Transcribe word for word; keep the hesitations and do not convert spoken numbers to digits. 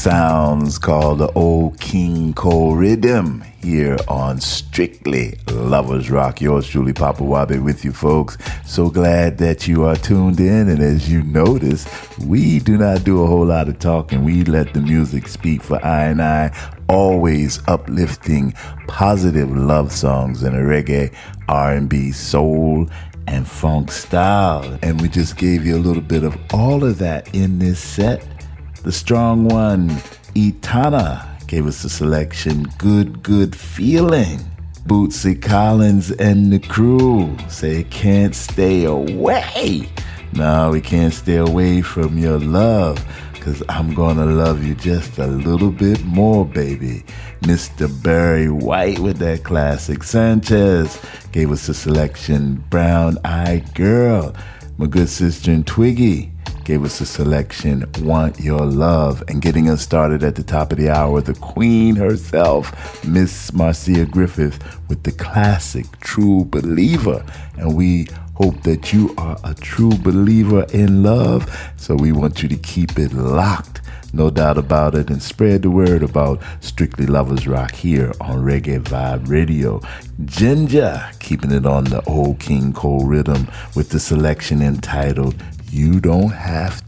sounds called the Old King Cole Rhythm here on Strictly Lovers Rock. Yours truly, Papa Wabe, with you folks. So glad that you are tuned in, and as you notice, we do not do a whole lot of talking. We let the music speak for I and I, always uplifting, positive love songs in a reggae, R and B, soul, and funk style. And we just gave you a little bit of all of that in this set. The strong one, Etana, gave us the selection, Good, Good Feeling. Bootsy Collins and the crew say, Can't Stay Away. No, we can't stay away from your love, because I'm gonna love you just a little bit more, baby. Mister Barry White with that classic. Sanchez gave us the selection, Brown Eyed Girl. My good sister and Twiggy gave us a selection, Want Your Love. And getting us started at the top of the hour, the queen herself, Miss Marcia Griffith, with the classic True Believer. And we hope that you are a true believer in love, so we want you to keep it locked, no doubt about it, and spread the word about Strictly Lovers Rock here on Reggae Vibe Radio. Ginger keeping it on the Old King Cole Rhythm with the selection entitled You Don't Have